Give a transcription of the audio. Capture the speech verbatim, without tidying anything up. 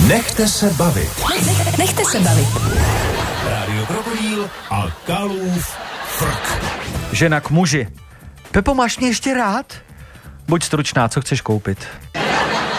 Nechte se bavit. Nech, nechte se bavit. Rádio Krokodýl a Kalův frk. Žena k muži. Pepo, máš mě ještě rád? Buď stručná, co chceš koupit?